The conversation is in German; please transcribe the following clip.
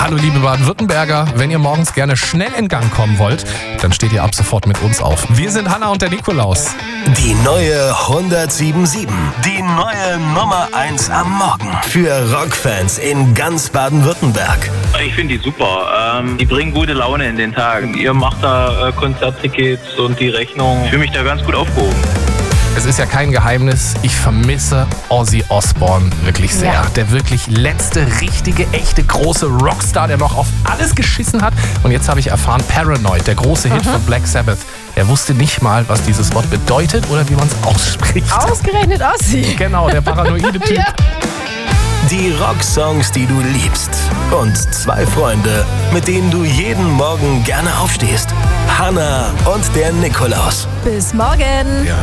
Hallo liebe Baden-Württemberger, wenn ihr morgens gerne schnell in Gang kommen wollt, dann steht ihr ab sofort mit uns auf. Wir sind Hanna und der Nikolaus. Die neue 107.7. Die neue Nummer 1 am Morgen. Für Rockfans in ganz Baden-Württemberg. Ich finde die super. Die bringen gute Laune in den Tag. Ihr macht da Konzerttickets und die Rechnung. Ich fühle mich da ganz gut aufgehoben. Es ist ja kein Geheimnis, ich vermisse Ozzy Osbourne wirklich sehr. Ja. Der wirklich letzte, richtige, echte, große Rockstar, der noch auf alles geschissen hat. Und jetzt habe ich erfahren, Paranoid, der große Hit von Black Sabbath, er wusste nicht mal, was dieses Wort bedeutet oder wie man es ausspricht. Ausgerechnet Ossi. Genau, der paranoide Typ. Ja. Die Rocksongs, die du liebst. Und 2 Freunde, mit denen du jeden Morgen gerne aufstehst. Hanna und der Nikolaus. Bis morgen. Wir